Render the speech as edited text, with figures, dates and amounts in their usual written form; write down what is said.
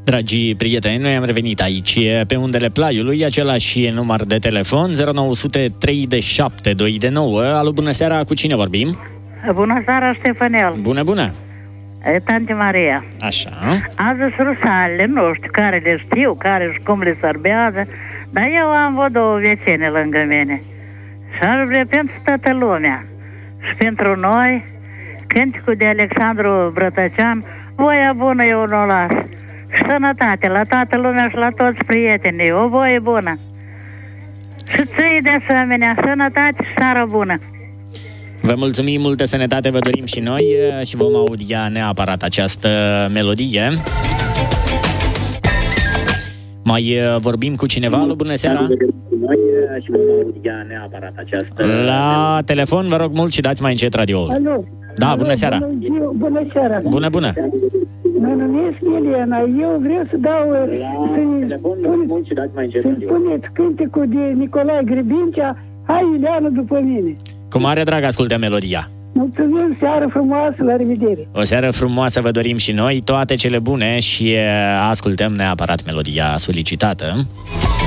Dragii prieteni, noi am revenit aici pe undele Plaiului, același număr de telefon 0900 37 229. Alo, bună seara, cu cine vorbim? Bună seara, Ștefanel. Bună. E Tante Maria. Așa. Azi sunt rusalele, nu știu care le știu, care și cum le sărbează, dar eu am două vecine lângă mine. Și aș vrea pentru toată lumea și pentru noi, cânticul de Alexandru Brătăcean, voia bună eu nu o las. Și sănătate la toată lumea și la toți prietenii, o voie bună. Și ție de asemenea, sănătate și seară bună. Vă mulțumim, multă sănătate vă dorim și noi și vom audia neapărat această melodie. Mai vorbim cu cineva? Alo, bună seara! Și vom audia neapărat această... La telefon, vă rog mult și dați mai încet radioul. Alo. Da, bună seara! Bună seara! Bună! Mă numesc Eliana. Eu vreau să dau... Să-i spuneți cântecul de Nicolae Grebencea, hai Ileana după mine. Cu mare drag ascultăm melodia. Mulțumim, seară frumoasă, la revedere! O seară frumoasă vă dorim și noi, toate cele bune și ascultăm neapărat melodia solicitată.